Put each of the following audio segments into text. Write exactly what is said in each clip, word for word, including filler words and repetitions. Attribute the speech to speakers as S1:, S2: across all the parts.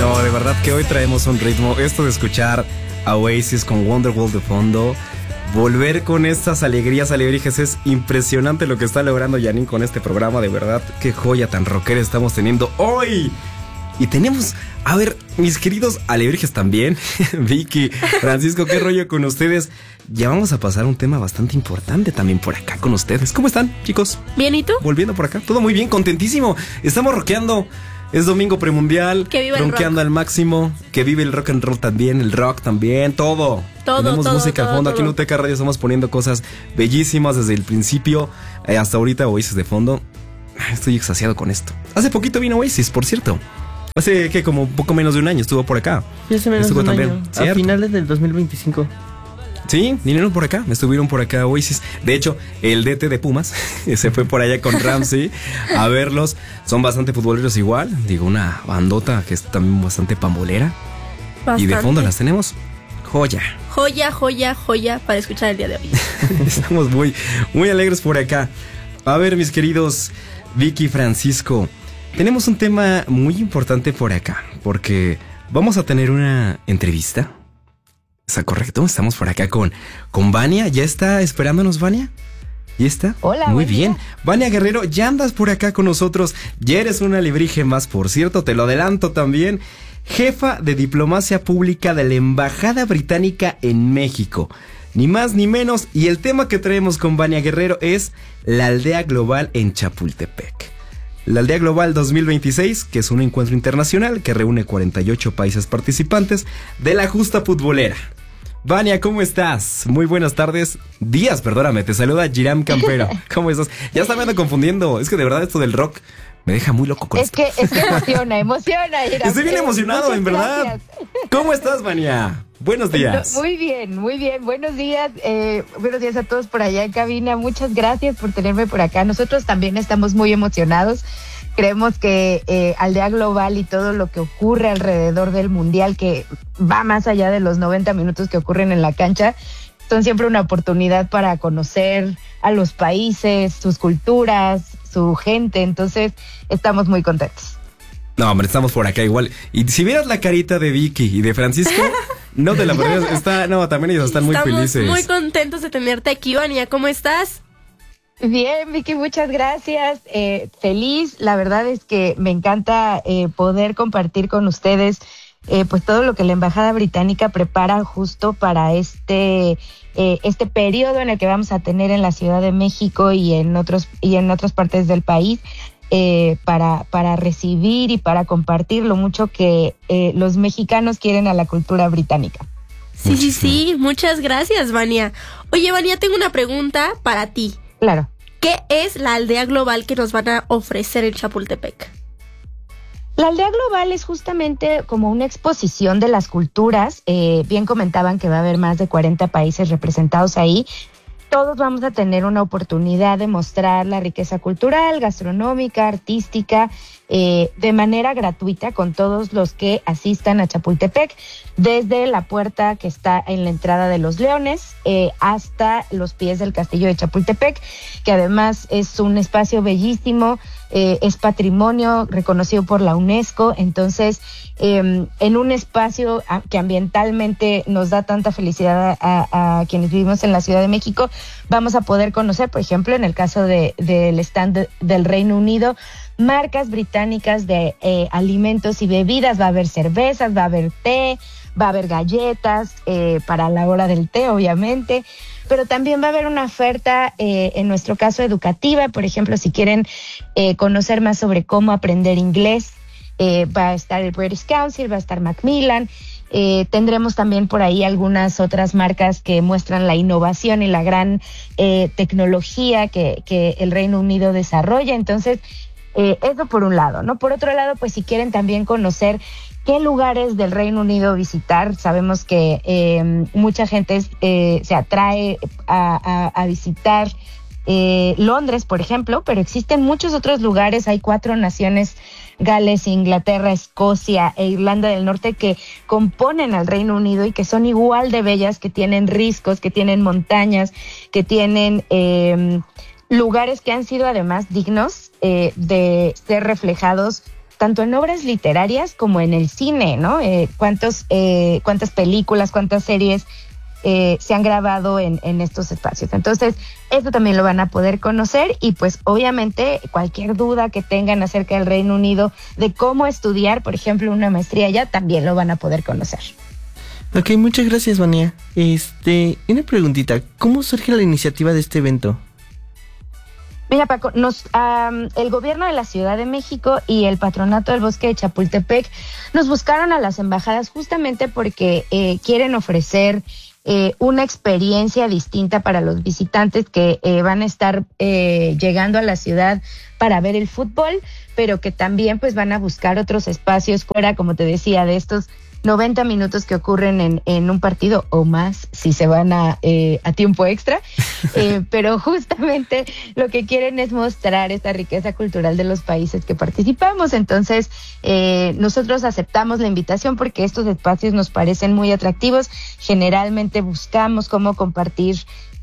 S1: No, de verdad que hoy traemos un ritmo. Esto de escuchar a Oasis con Wonderwall de fondo, volver con estas alegrías alebrijes, es impresionante lo que está logrando Janine con este programa. De verdad, qué joya tan rockera estamos teniendo hoy. Y tenemos, a ver, mis queridos alebrijes también, Vicky, Francisco, qué rollo con ustedes. Ya vamos a pasar un tema bastante importante también por acá con ustedes. ¿Cómo están, chicos?
S2: Bien, ¿y tú?
S1: Volviendo por acá, todo muy bien, contentísimo. Estamos rockeando. Es domingo premundial,
S2: que viva el
S1: ronqueando
S2: rock.
S1: al máximo, que vive el rock and roll también, el rock también, todo.
S2: Todo,
S1: Tenemos
S2: todo,
S1: música
S2: todo,
S1: a fondo,
S2: todo.
S1: aquí en Uteca Radio estamos poniendo cosas bellísimas desde el principio eh, hasta ahorita. Oasis de fondo, estoy extasiado con esto. Hace poquito vino Oasis, por cierto. Hace que como un poco menos de un año estuvo por acá.
S3: Sí, hace menos
S1: estuvo
S3: de un
S1: también,
S3: año,
S1: ¿cierto?
S3: a finales del dos mil veinticinco.
S1: Sí, vinieron por acá, estuvieron por acá Oasis. De hecho, el D T de Pumas se fue por allá con Ramsey a verlos. Son bastante futboleros igual. Digo, una bandota que es también bastante pambolera.
S2: Bastante.
S1: Y de fondo las tenemos. Joya.
S2: Joya, joya, joya para escuchar el día de hoy.
S1: Estamos muy, muy alegres por acá. A ver, mis queridos Vicky y Francisco, tenemos un tema muy importante por acá, porque vamos a tener una entrevista. ¿Está correcto? Estamos por acá con, con Vania. ¿Ya está esperándonos, Vania? ¿Ya está?
S4: Hola,
S1: muy
S4: buen
S1: bien.
S4: día.
S1: Vania Guerrero, ya andas por acá con nosotros. Ya eres una alebrije más, por cierto, te lo adelanto también. Jefa de Diplomacia Pública de la Embajada Británica en México. Ni más ni menos. Y el tema que traemos con Vania Guerrero es la Aldea Global en Chapultepec. La Aldea Global dos mil veintiséis, que es un encuentro internacional que reúne cuarenta y ocho países participantes de la justa futbolera. Vania, ¿cómo estás? Muy buenas tardes. Días, perdóname, te saluda Giram Campero. ¿Cómo estás? Ya está me ando confundiendo. Es que de verdad esto del rock me deja muy loco con
S4: Es
S1: esto.
S4: que, es que emociona, emociona. Ira.
S1: Estoy bien
S4: Eh,
S1: emocionado,
S4: muchas
S1: en verdad.
S4: gracias.
S1: ¿Cómo estás, Vania? Buenos días.
S4: No, muy bien, muy bien. Buenos días. Eh, buenos días a todos por allá en cabina. Muchas gracias por tenerme por acá. Nosotros también estamos muy emocionados. Creemos que eh, Aldea Global y todo lo que ocurre alrededor del Mundial, que va más allá de los noventa minutos que ocurren en la cancha, son siempre una oportunidad para conocer a los países, sus culturas, su gente. Entonces, estamos muy contentos.
S1: No, hombre, estamos por acá igual. Y si vieras la carita de Vicky y de Francisco, no te la perdías. Está, no, también ellos están muy
S2: Estamos
S1: felices.
S2: muy contentos de tenerte aquí, Vania. ¿Cómo estás?
S4: Bien, Vicky, muchas gracias. Eh, feliz, la verdad es que me encanta eh, poder compartir con ustedes eh, pues todo lo que la Embajada Británica prepara justo para este eh, este periodo en el que vamos a tener en la Ciudad de México y en otros y en otras partes del país. Eh, para, para recibir y para compartir lo mucho que eh, los mexicanos quieren a la cultura británica.
S2: Sí, sí, sí. Muchas gracias, Vania. Oye, Vania, tengo una pregunta para ti.
S4: Claro.
S2: ¿Qué es la aldea global que nos van a ofrecer en Chapultepec?
S4: La Aldea Global es justamente como una exposición de las culturas. Eh, bien comentaban que va a haber más de cuarenta países representados ahí. Todos vamos a tener una oportunidad de mostrar la riqueza cultural, gastronómica, artística, eh, de manera gratuita con todos los que asistan a Chapultepec, desde la puerta que está en la entrada de los Leones eh, hasta los pies del castillo de Chapultepec, que además es un espacio bellísimo, eh, es patrimonio reconocido por la UNESCO. Entonces, eh, en un espacio a, que ambientalmente nos da tanta felicidad a, a, a quienes vivimos en la Ciudad de México, vamos a poder conocer, por ejemplo, en el caso de, del stand de, del Reino Unido, marcas británicas de eh, alimentos y bebidas. Va a haber cervezas, va a haber té, va a haber galletas eh, para la hora del té, obviamente, pero también va a haber una oferta, eh, en nuestro caso educativa. Por ejemplo, si quieren eh, conocer más sobre cómo aprender inglés, eh, va a estar el British Council, va a estar Macmillan. Eh, tendremos también por ahí algunas otras marcas que muestran la innovación y la gran eh, tecnología que, que el Reino Unido desarrolla. Entonces, eh, eso por un lado, ¿no? Por otro lado, pues si quieren también conocer qué lugares del Reino Unido visitar, sabemos que eh, mucha gente eh, se atrae a, a, a visitar eh, Londres, por ejemplo, pero existen muchos otros lugares. Hay cuatro naciones, Gales, Inglaterra, Escocia e Irlanda del Norte, que componen al Reino Unido y que son igual de bellas, que tienen riscos, que tienen montañas, que tienen eh, lugares que han sido además dignos eh, de ser reflejados tanto en obras literarias como en el cine, ¿no? Eh, cuántos, eh, cuántas películas, cuántas series eh, se han grabado en, en estos espacios. Entonces, esto también lo van a poder conocer y pues obviamente cualquier duda que tengan acerca del Reino Unido, de cómo estudiar, por ejemplo, una maestría allá, también lo van a poder conocer.
S3: Ok, muchas gracias, Vania. Este, una preguntita, ¿cómo surge la iniciativa de este evento?
S4: Mira, Paco, nos, um, el gobierno de la Ciudad de México y el Patronato del Bosque de Chapultepec nos buscaron a las embajadas justamente porque eh, quieren ofrecer eh, una experiencia distinta para los visitantes que eh, van a estar eh, llegando a la ciudad para ver el fútbol, pero que también pues van a buscar otros espacios fuera, como te decía, de estos noventa minutos que ocurren en, en un partido o más si se van a, eh, a tiempo extra, eh, pero justamente lo que quieren es mostrar esta riqueza cultural de los países que participamos. Entonces eh, nosotros aceptamos la invitación porque estos espacios nos parecen muy atractivos. Generalmente buscamos cómo compartir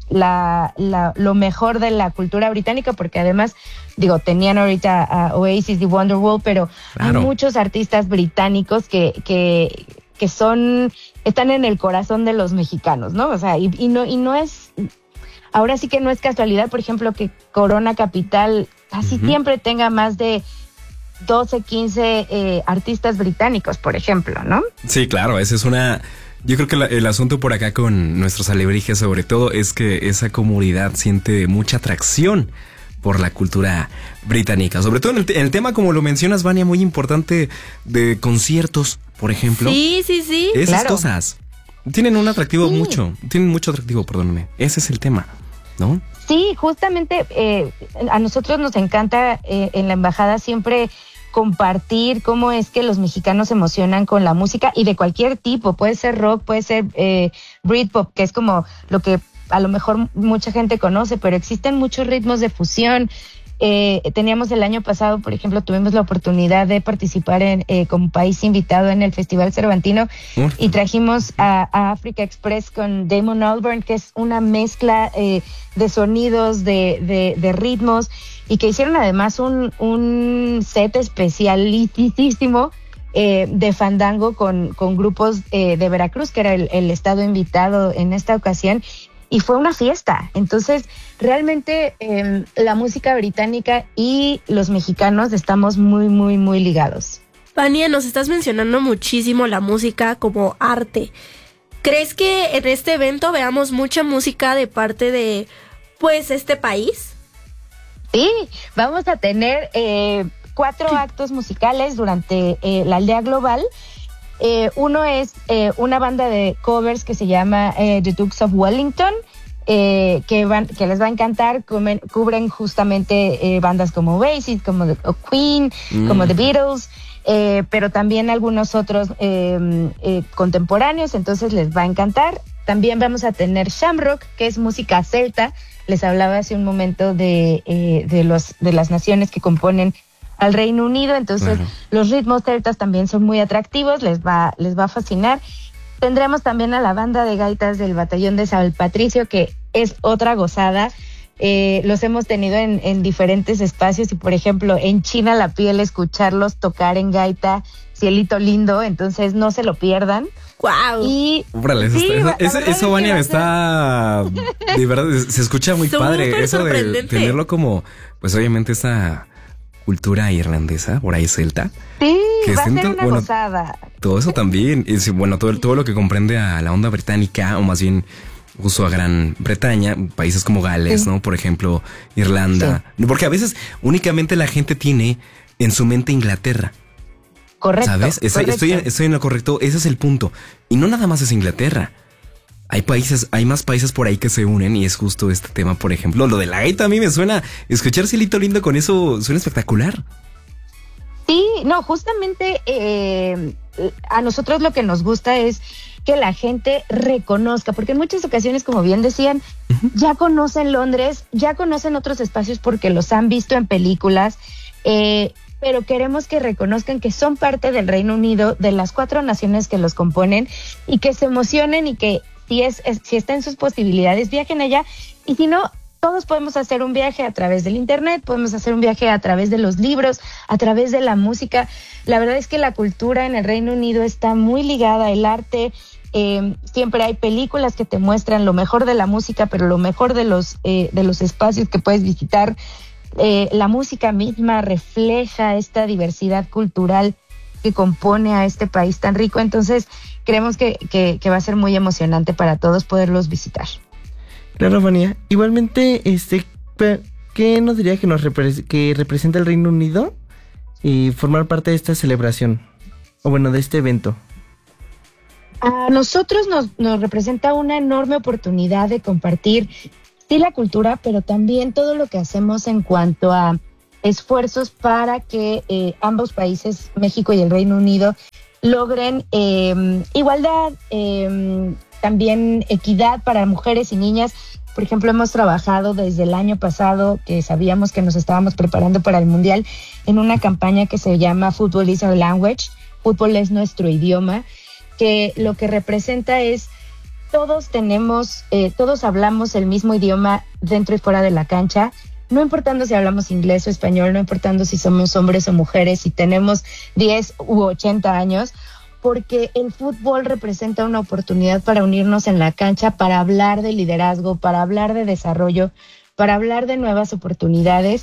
S4: La, la, lo mejor de la cultura británica, porque además, digo, tenían ahorita a Oasis y Wonderwall, pero claro, hay muchos artistas británicos que, que, que son, están en el corazón de los mexicanos, ¿no? O sea, y, y no, y no es, ahora sí que no es casualidad, por ejemplo, que Corona Capital casi uh-huh. siempre tenga más de doce, quince eh, artistas británicos, por ejemplo, ¿no?
S1: Sí, claro, esa es una... Yo creo que la, el asunto por acá con nuestros alebrijes sobre todo es que esa comunidad siente mucha atracción por la cultura británica, sobre todo en el, en el tema, como lo mencionas, Vania, muy importante de conciertos, por ejemplo.
S2: Sí, sí, sí.
S1: Esas
S4: claro.
S1: cosas tienen un atractivo
S4: sí.
S1: mucho, tienen mucho atractivo, perdóname. Ese es el tema, ¿no?
S4: Sí, justamente eh, a nosotros nos encanta eh, en la embajada siempre compartir cómo es que los mexicanos se emocionan con la música y de cualquier tipo, puede ser rock, puede ser eh, Britpop, que es como lo que a lo mejor mucha gente conoce, pero existen muchos ritmos de fusión. Eh, teníamos el año pasado, por ejemplo, tuvimos la oportunidad de participar en, eh, como país invitado en el Festival Cervantino uh-huh. y trajimos a, a Africa Express con Damon Albarn, que es una mezcla eh, de sonidos, de, de, de ritmos, y que hicieron además un, un set especialísimo eh, de fandango con, con grupos eh, de Veracruz, que era el, el estado invitado en esta ocasión, y fue una fiesta. Entonces, realmente eh, la música británica y los mexicanos estamos muy, muy, muy ligados.
S2: Vania, nos estás mencionando muchísimo la música como arte. ¿Crees que en este evento veamos mucha música de parte de, pues, este país?
S4: Sí, vamos a tener eh, cuatro actos musicales durante eh, la aldea global. Eh, uno es eh, una banda de covers que se llama eh, The Dukes of Wellington, eh, que van, que les va a encantar. Cubren, cubren justamente eh, bandas como Oasis, como The, o Queen, mm. como The Beatles, eh, pero también algunos otros eh, eh, contemporáneos, entonces les va a encantar. También vamos a tener Shamrock, que es música celta. Les hablaba hace un momento de, eh, de, los, de las naciones que componen al Reino Unido, entonces uh-huh. los ritmos celtas también son muy atractivos, les va, les va a fascinar. Tendremos también a la banda de gaitas del Batallón de San Patricio, que es otra gozada. Eh, los hemos tenido en, en diferentes espacios y, por ejemplo, en China la piel, escucharlos tocar en gaita, Cielito Lindo, entonces no se lo pierdan.
S2: Wow.
S4: Y
S1: Órale, eso,
S4: sí,
S1: está, eso, eso, eso Vania, me está de verdad, se escucha muy
S2: Súper
S1: padre eso de tenerlo como, pues obviamente esa cultura irlandesa, por ahí celta.
S4: Sí,
S1: que
S4: va
S1: siento,
S4: a ser una
S1: bueno,
S4: gozada.
S1: Todo eso también, y bueno, todo, todo lo que comprende a la onda británica, o más bien uso a Gran Bretaña, países como Gales, sí. ¿no? Por ejemplo, Irlanda. Sí. Porque a veces únicamente la gente tiene en su mente Inglaterra.
S4: Correcto.
S1: ¿Sabes? Estoy,
S4: correcto.
S1: Estoy, estoy en lo correcto. Ese es el punto. Y no nada más es Inglaterra. Hay países, hay más países por ahí que se unen y es justo este tema, por ejemplo. Lo de la gaita a mí me suena, escuchar Cielito Lindo con eso suena espectacular.
S4: Sí, no, justamente eh, a nosotros lo que nos gusta es que la gente reconozca, porque en muchas ocasiones, como bien decían, uh-huh. ya conocen Londres, ya conocen otros espacios porque los han visto en películas, eh, pero queremos que reconozcan que son parte del Reino Unido, de las cuatro naciones que los componen, y que se emocionen y que si es, es si está en sus posibilidades, viajen allá, y si no, todos podemos hacer un viaje a través del internet, podemos hacer un viaje a través de los libros, a través de la música. La verdad es que la cultura en el Reino Unido está muy ligada al arte. Eh, siempre hay películas que te muestran lo mejor de la música, pero lo mejor de los, eh, de los espacios que puedes visitar. Eh, la música misma refleja esta diversidad cultural que compone a este país tan rico. Entonces, creemos que, que, que va a ser muy emocionante para todos poderlos visitar.
S3: Claro, Vania. Igualmente, este, ¿qué nos diría que nos repre- que representa el Reino Unido y formar parte de esta celebración? O bueno, de este evento.
S4: A nosotros nos, nos representa una enorme oportunidad de compartir, sí, la cultura, pero también todo lo que hacemos en cuanto a esfuerzos para que eh, ambos países, México y el Reino Unido, logren eh, igualdad, eh, también equidad para mujeres y niñas. Por ejemplo, hemos trabajado desde el año pasado, que sabíamos que nos estábamos preparando para el Mundial, en una campaña que se llama Football is our language, fútbol es nuestro idioma, que lo que representa es todos tenemos, eh, todos hablamos el mismo idioma dentro y fuera de la cancha, no importando si hablamos inglés o español, no importando si somos hombres o mujeres, si tenemos diez u ochenta años, porque el fútbol representa una oportunidad para unirnos en la cancha, para hablar de liderazgo, para hablar de desarrollo, para hablar de nuevas oportunidades,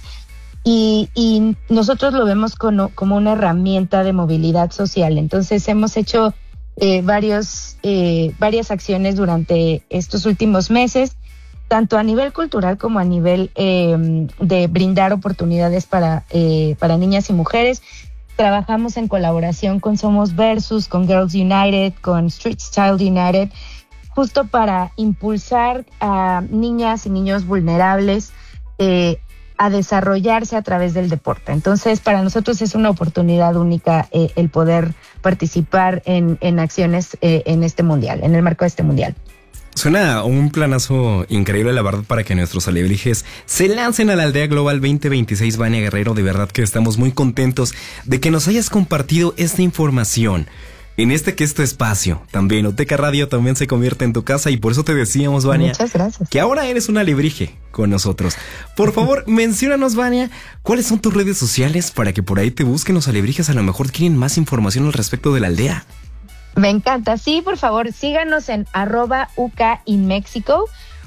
S4: y, y nosotros lo vemos como, como una herramienta de movilidad social. Entonces hemos hecho eh, varios, eh, varias acciones durante estos últimos meses, tanto a nivel cultural como a nivel eh, de brindar oportunidades para, eh, para niñas y mujeres. Trabajamos en colaboración con Somos Versus, con Girls United, con Street Child United, justo para impulsar a niñas y niños vulnerables eh, a desarrollarse a través del deporte. Entonces, para nosotros es una oportunidad única eh, el poder participar en, en acciones eh, en este mundial, en el marco de este mundial.
S1: Suena un planazo increíble, la verdad, para que nuestros alebrijes se lancen a la Aldea Global veinte veintiséis. Vania Guerrero, de verdad que estamos muy contentos de que nos hayas compartido esta información en este que es tu espacio. También Uteca Radio también se convierte en tu casa, y por eso te decíamos, Vania,
S4: muchas gracias,
S1: que ahora eres una alebrije con nosotros. Por favor, menciónanos, Vania, ¿cuáles son tus redes sociales para que por ahí te busquen los alebrijes? A lo mejor quieren más información al respecto de la aldea.
S4: Me encanta. Sí, por favor, síganos en arroba U K in Mexico,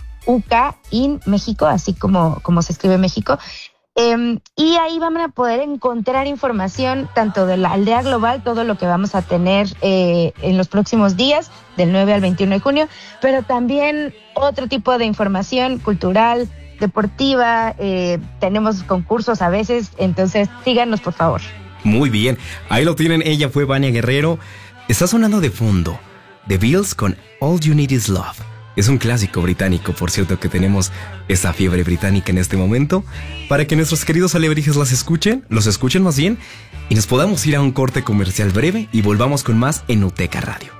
S4: U K in México, así como, como se escribe México. Eh, y ahí van a poder encontrar información tanto de la Aldea Global, todo lo que vamos a tener eh, en los próximos días, del nueve al veintiuno de junio, pero también otro tipo de información cultural, deportiva, eh, tenemos concursos a veces, entonces síganos, por favor.
S1: Muy bien, ahí lo tienen. Ella fue Vania Guerrero. Está sonando de fondo The Beatles con All You Need Is Love. Es un clásico británico, por cierto, que tenemos esa fiebre británica en este momento, para que nuestros queridos alebrijes las escuchen, los escuchen más bien, y nos podamos ir a un corte comercial breve y volvamos con más en Uteca Radio.